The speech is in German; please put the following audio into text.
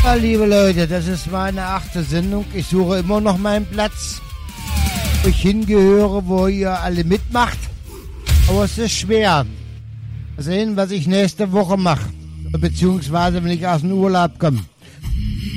Ja, liebe Leute, das ist meine 8. Sendung. Ich suche immer noch meinen Platz, wo ich hingehöre, wo ihr alle mitmacht. Aber es ist schwer. Mal sehen, was ich nächste Woche mache. Beziehungsweise, wenn ich aus dem Urlaub komme.